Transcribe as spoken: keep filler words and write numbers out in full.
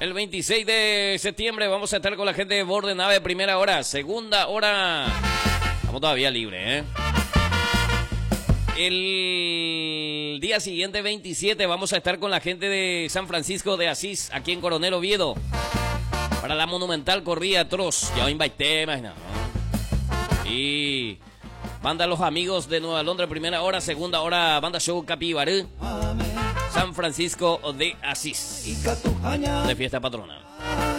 El veintiséis de septiembre vamos a estar con la gente de Bordenave, primera hora, segunda hora. Estamos todavía libres, ¿eh? El día siguiente, veintisiete, vamos a estar con la gente de San Francisco de Asís, aquí en Coronel Oviedo, para la monumental corrida atroz. Ya invité, imagínate. Y banda Los Amigos de Nueva Londres, primera hora, segunda hora, banda show Capibarú, San Francisco de Asís, de fiesta patronal.